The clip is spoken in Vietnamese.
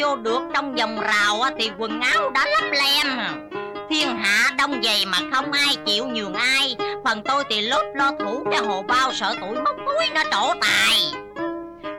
vô được trong vòng rào thì quần áo đã lấp lem. Thiên hạ đông vậy mà không ai chịu nhường ai. Phần tôi thì lốp lo thủ cái hồ bao, sợ tụi móc túi nó trổ tài.